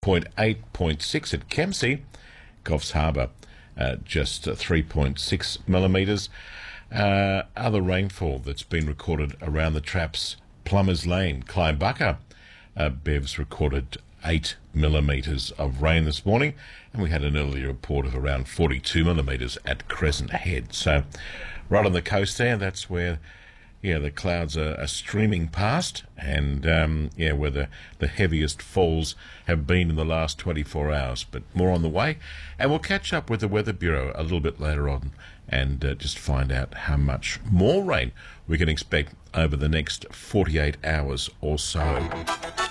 0.8.6 at Kempsey. Coffs Harbour, just 3.6 millimetres. Other rainfall that's been recorded around the traps: Plumbers Lane, Clybucca, Bev's recorded 8 millimetres of rain this morning, and we had an earlier report of around 42 millimetres at Crescent Head. So right on the coast there, that's where the clouds are streaming past, and where the heaviest falls have been in the last 24 hours. But more on the way, and we'll catch up with the Weather Bureau a little bit later on and just find out how much more rain we can expect over the next 48 hours or so.